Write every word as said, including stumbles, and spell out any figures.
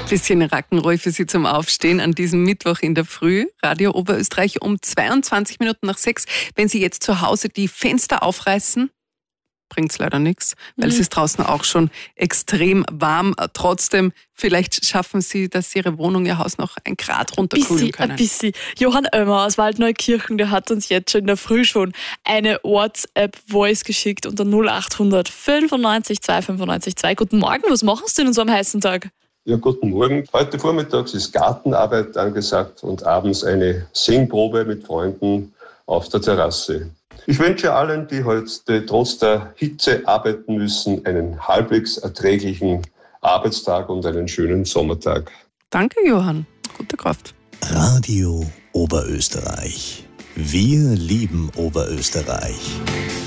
Bisschen Rock'n'Roll für Sie zum Aufstehen an diesem Mittwoch in der Früh. Radio Oberösterreich um zweiundzwanzig Minuten nach sechs. Wenn Sie jetzt zu Hause die Fenster aufreißen, bringt es leider nichts, weil mhm. es ist draußen auch schon extrem warm. Trotzdem, vielleicht schaffen Sie, dass Ihre Wohnung, Ihr Haus noch ein Grad runterkühlen können. Ein bisschen. Johann Oemer aus Waldneukirchen, der hat uns jetzt schon in der Früh schon eine WhatsApp-Voice geschickt unter null acht hundert fünfundneunzig zwei fünfundneunzig zwei. Guten Morgen, was machen Sie denn so am heißen Tag? Ja, guten Morgen. Heute vormittags ist Gartenarbeit angesagt und abends eine Singprobe mit Freunden auf der Terrasse. Ich wünsche allen, die heute trotz der Hitze arbeiten müssen, einen halbwegs erträglichen Arbeitstag und einen schönen Sommertag. Danke, Johann. Gute Kraft. Radio Oberösterreich. Wir lieben Oberösterreich.